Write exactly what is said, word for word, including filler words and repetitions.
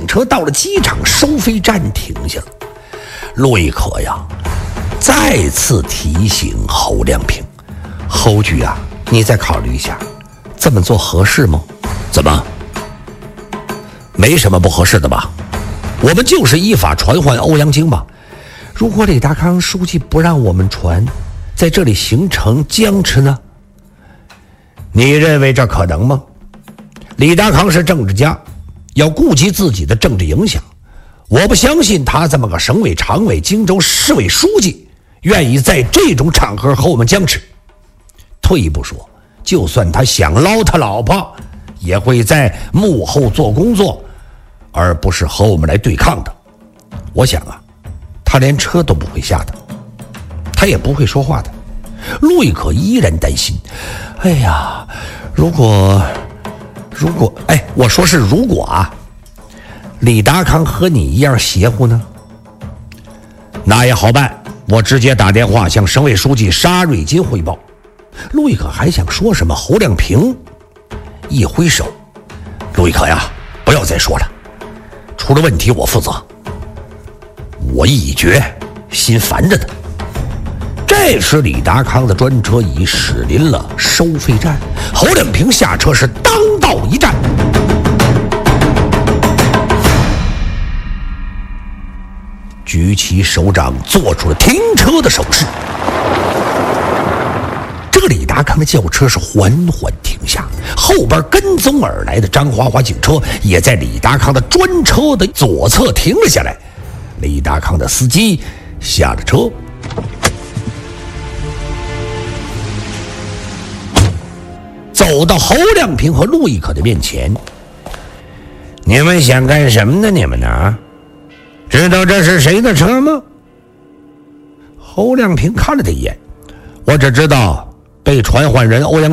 车到了机场收费站停下了。陆亦可呀，再次提醒侯亮平：“侯局啊，你再考虑一下，这么做合适吗？”“怎么？没什么不合适的吧？我们就是依法传唤欧阳菁吧。如果李达康书记不让我们传，在这里形成僵持呢？你认为这可能吗？李达康是政治家，要顾及自己的政治影响。我不相信他这么个省委常委、荆州市委书记愿意在这种场合和我们僵持。退一步说，就算他想捞他老婆，也会在幕后做工作，而不是和我们来对抗的。我想啊，他连车都不会下的，他也不会说话的。”陆亦可依然担心：“哎呀，如果如果哎，我说是如果啊，李达康和你一样邪乎呢？那也好办，我直接打电话向省委书记沙瑞金汇报。”陆亦可还想说什么，侯亮平一挥手：“陆亦可呀，不要再说了，出了问题我负责。我一决心烦着呢。”这时李达康的专车已驶临了收费站，侯亮平下车是当道一站，举起手掌做出了停车的手势。这个李达康的轿车是缓缓停下，后边跟踪而来的张华华警车也在李达康的专车的左侧停了下来。李达康的司机下了车，走到侯亮平和陆亦可的面前：“你们想干什么呢？你们呢？知道这是谁的车吗？”侯亮平看了他一眼：“我只知道被传唤人欧阳